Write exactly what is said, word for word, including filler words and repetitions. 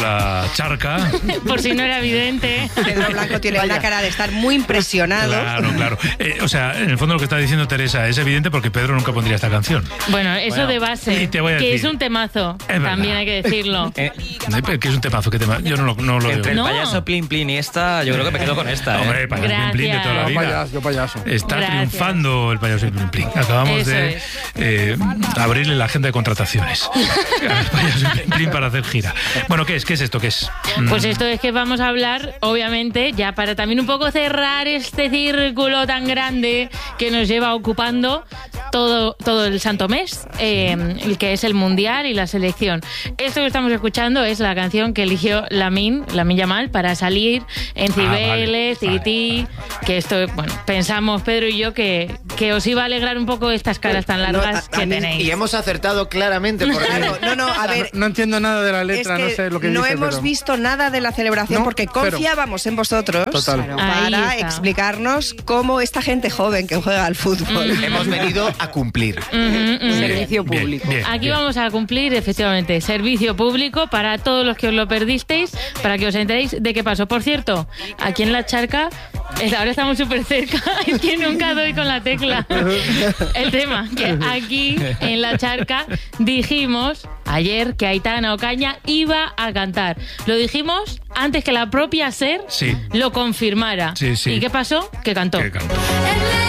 la charca. Por si no era evidente. Pedro Blanco tiene Vaya. una cara de estar muy impresionado. Claro, claro. Eh, o sea, en el fondo lo que está diciendo Teresa es evidente porque Pedro nunca pondría esta canción. Bueno, eso bueno, de base, te voy a que decir, es un temazo, es también hay que decirlo. Eh, ¿Qué es un temazo? ¿Qué tema? Yo no lo, no lo Entre veo. el No. payaso Plin Plin y esta, yo creo que me quedo con esta. ¿eh? Hombre, el payaso Plin Plin de toda la vida. Yo payaso, yo payaso. Está Gracias. triunfando el payaso Plin Plin. Acabamos Eso de es. eh, abrirle la agenda de contrataciones al payaso Plin Plin para hacer gira. Bueno, ¿qué es? ¿Qué es esto? ¿Qué es? Pues esto es que vamos a hablar, obviamente, ya para también un poco cerrar este círculo tan grande que nos lleva ocupando todo, todo el santo mes, eh, el que es el Mundial y la selección. Esto que estamos escuchando es la canción que eligió Lamine, Lamine Yamal, para salir en Cibeles, ah, vale, Tití, vale. Que esto, bueno, pensamos Pedro y yo que, que os iba a alegrar un poco estas caras tan largas no, a, que a mí, tenéis. Y hemos acertado claramente. Porque... Claro, no, no, a ver... No, no entiendo nada de la letra, es que no sé lo que no dice, hemos pero... visto nada de la celebración No, porque confiábamos en vosotros Total. claro, Ahí para está. explicarnos cómo esta gente joven que juega al fútbol. Mm. Hemos venido a cumplir. Uh -huh, uh -huh. Servicio Bien, público. bien, Aquí bien. vamos a cumplir, efectivamente, servicio público para todos los que os lo perdisteis, para que os enteréis de qué pasó. Por cierto, aquí en la charca, ahora estamos súper cerca, es que nunca doy con la tecla. El tema, que aquí en la charca dijimos ayer que Aitana Ocaña iba a cantar. Lo dijimos antes que la propia SER Sí. lo confirmara. Sí, sí. ¿Y qué pasó? Que cantó. Que cantó.